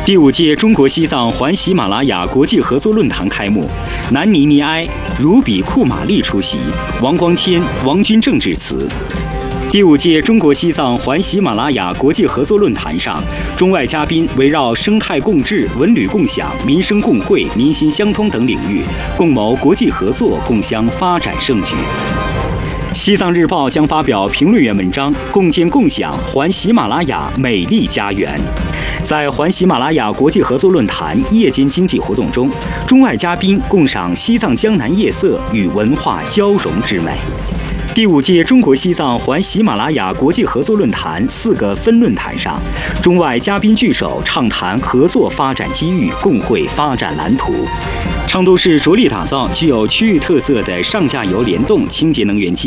第5届中国西藏环喜马拉雅国际合作论坛开幕，南尼尼埃、茹比库玛丽出席，王光谦、王军正致辞。第5届中国西藏环喜马拉雅国际合作论坛上，中外嘉宾围绕生态共治、文旅共享、民生共惠、民心相通等领域，共谋国际合作，共襄发展盛举。西藏日报将发表评论员文章，共建共享环喜马拉雅美丽家园。在环喜马拉雅国际合作论坛夜间经济活动中，中外嘉宾共赏西藏江南夜色与文化交融之美。第5届中国西藏环喜马拉雅国际合作论坛4个分论坛上，中外嘉宾聚首畅谈合作发展机遇，共绘发展蓝图。昌都市着力打造具有区域特色的上下游联动清洁能源